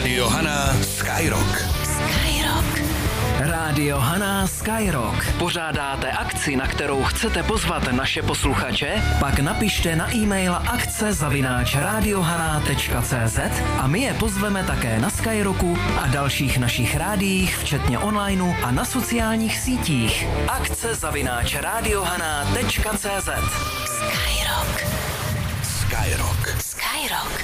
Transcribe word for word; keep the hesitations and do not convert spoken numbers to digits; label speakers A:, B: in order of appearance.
A: Rádio Hana Skyrock.
B: Skyrock. Rádio Hana Skyrock. Pořádáte akci, na kterou chcete pozvat naše posluchače? Pak napište na e-mail akce zavináč radiohana tečka cé zet a my je pozveme také na Skyrocku a dalších našich rádiích, včetně onlineu a na sociálních sítích. Akce zavináč radiohana tečka cé zet. Skyrock.
A: Skyrock.
B: Skyrock.